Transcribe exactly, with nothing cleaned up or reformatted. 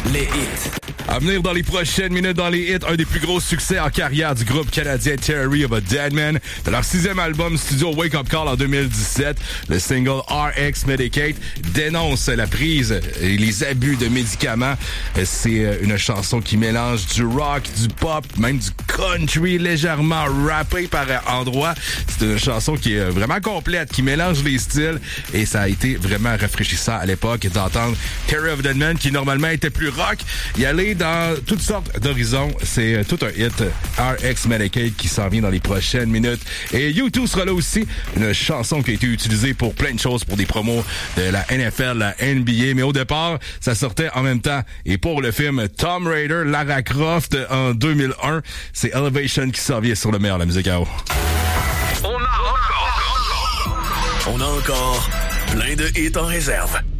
Les hits. À venir dans les prochaines minutes dans les hits, un des plus gros succès en carrière du groupe canadien Theory of a Deadman. De leur sixième album studio Wake Up Call en deux mille dix-sept, le single R X Medicate dénonce la prise et les abus de médicaments. C'est une chanson qui mélange du rock, du pop, même du country légèrement rappé par endroits. C'est une chanson qui est vraiment complète, qui mélange les styles et ça a été vraiment rafraîchissant à l'époque d'entendre Theory of a Deadman qui normalement était plus rock y aller dans toutes sortes d'horizons. C'est tout un hit, R X Medicaid, qui s'en vient dans les prochaines minutes. Et U deux sera là aussi, une chanson qui a été utilisée pour plein de choses, pour des promos de la N F L, la N B A. Mais au départ, ça sortait en même temps. Et pour le film Tomb Raider, Lara Croft en deux mille un, c'est Elevation qui s'en vient sur le meilleur de la musique à eau. On a encore, on a encore plein de hits en réserve.